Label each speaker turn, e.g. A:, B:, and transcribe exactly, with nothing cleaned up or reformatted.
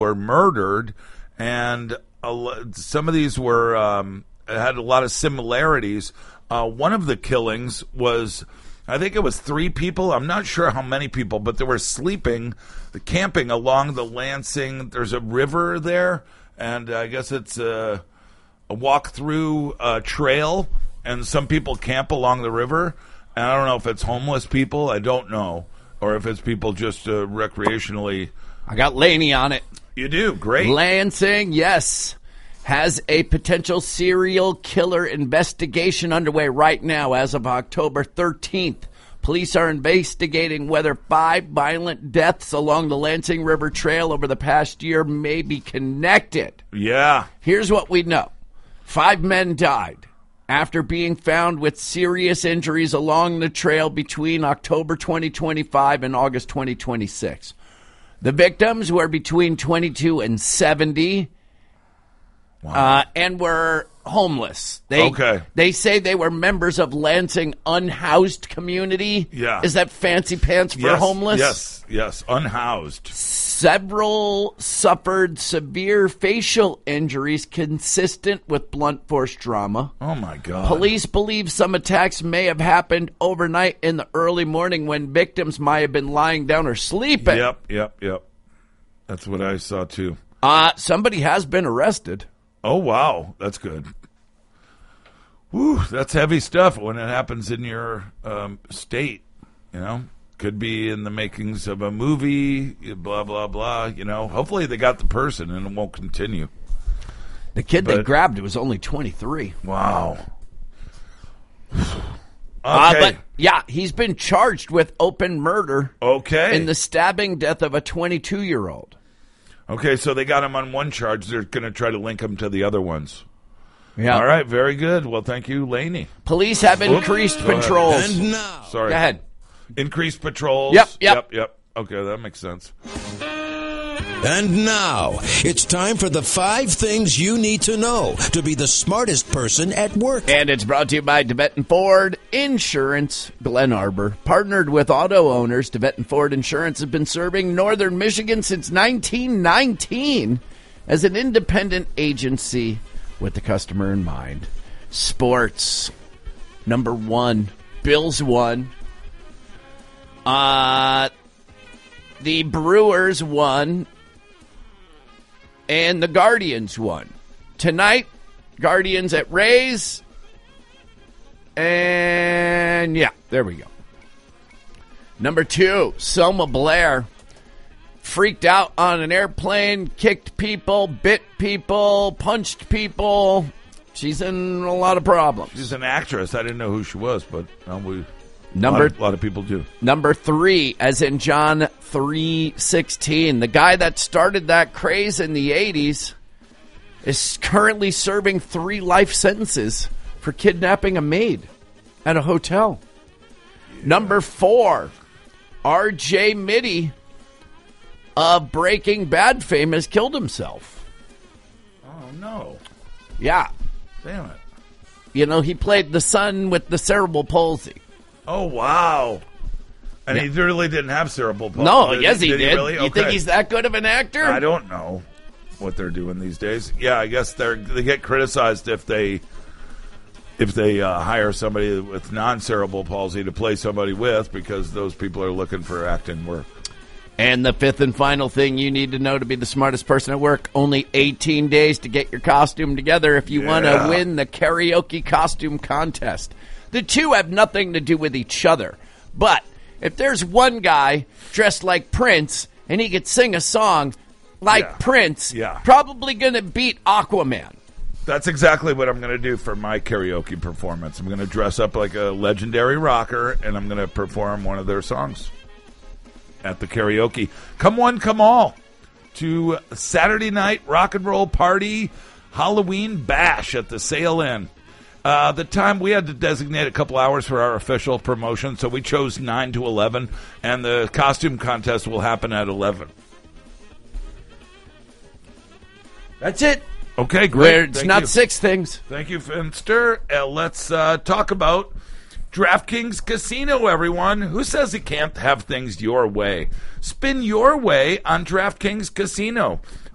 A: were murdered, and a, some of these were um, had a lot of similarities. Uh, one of the killings was, I think it was three people. I'm not sure how many people, but they were sleeping, camping along the Lansing. There's a river there, and I guess it's a, a walk-through uh, trail, and some people camp along the river. And I don't know if it's homeless people. I don't know. Or if it's people just uh, recreationally.
B: I got Laney on it.
A: You do? Great.
B: Lansing, yes, has a potential serial killer investigation underway right now as of October thirteenth. Police are investigating whether five violent deaths along the Lansing River Trail over the past year may be connected.
A: Yeah.
B: Here's what we know. Five men died after being found with serious injuries along the trail between October twenty twenty-five and August twenty twenty-six. The victims were between twenty-two and seventy, wow. uh, and were homeless. They,
A: okay.
B: They say they were members of Lansing unhoused community.
A: Yeah.
B: Is that fancy pants for
A: yes,
B: homeless?
A: Yes, yes, unhoused.
B: Several suffered severe facial injuries consistent with blunt force trauma.
A: Oh, my God.
B: Police believe some attacks may have happened overnight in the early morning when victims might have been lying down or sleeping.
A: Yep, yep, yep. That's what I saw, too.
B: Uh, somebody has been arrested.
A: Oh, wow. That's good. Whew, that's heavy stuff when it happens in your um, state, you know. Could be in the makings of a movie, blah, blah, blah, you know. Hopefully they got the person and it won't continue.
B: The kid
A: but,
B: they grabbed was only twenty-three.
A: Wow. Okay.
B: Uh, but, yeah, he's been charged with open murder.
A: Okay.
B: In the stabbing death of a twenty-two-year-old.
A: Okay, so they got him on one charge. They're going to try to link him to the other ones.
B: Yeah.
A: All right, very good. Well, thank you, Laney.
B: Police have increased
A: Oops.
B: patrols.
C: And now.
A: Sorry.
B: Go ahead.
A: Increased patrols.
B: Yep, yep.
A: Yep, yep. Okay, that makes sense.
C: And now, it's time for the five things you need to know to be the smartest person at work.
B: And it's brought to you by DeVette and Ford Insurance, Glen Arbor. Partnered with auto owners, DeVette and Ford Insurance has been serving northern Michigan since nineteen nineteen as an independent agency with the customer in mind. Sports. Number one. Bills won. Uh, the Brewers won. And the Guardians won. Tonight, Guardians at Rays. And, yeah, there we go. Number two, Selma Blair freaked out on an airplane, kicked people, bit people, punched people. She's in a lot of problems.
A: She's an actress. I didn't know who she was, but um, we,
B: Number,
A: a, lot of, a lot of people do.
B: Number three, as in John three sixteen, the guy that started that craze in the eighties is currently serving three life sentences for kidnapping a maid at a hotel. Yeah. Number four, R J Mitty of Breaking Bad fame has killed himself.
A: Oh, no.
B: Yeah.
A: Damn it.
B: You know, he played the son with the cerebral palsy.
A: Oh, wow. And
B: yeah.
A: he really didn't have cerebral palsy.
B: No,
A: did,
B: yes, he did.
A: did. He really?
B: You
A: okay.
B: think he's that good of an actor?
A: I don't know what they're doing these days. Yeah, I guess they're they get criticized if they if they uh, hire somebody with non-cerebral palsy to play somebody with, because those people are looking for acting work.
B: And the fifth and final thing you need to know to be the smartest person at work, only eighteen days to get your costume together if you
A: yeah.
B: want to win the karaoke costume contest. The two have nothing to do with each other. But if there's one guy dressed like Prince and he could sing a song like
A: yeah.
B: Prince,
A: yeah.
B: probably going to beat Aquaman.
A: That's exactly what I'm going to do for my karaoke performance. I'm going to dress up like a legendary rocker, and I'm going to perform one of their songs at the karaoke. Come one, come all to Saturday night rock and roll party Halloween bash at the Sail Inn. Uh, the time, we had to designate a couple hours for our official promotion, so we chose nine to eleven, and the costume contest will happen at eleven.
B: That's it.
A: Okay, great.
B: Where it's
A: Thank
B: not
A: you.
B: six things.
A: Thank you, Finster. Uh, let's uh, talk about DraftKings Casino, everyone. Who says you can't have things your way? Spin your way on DraftKings Casino.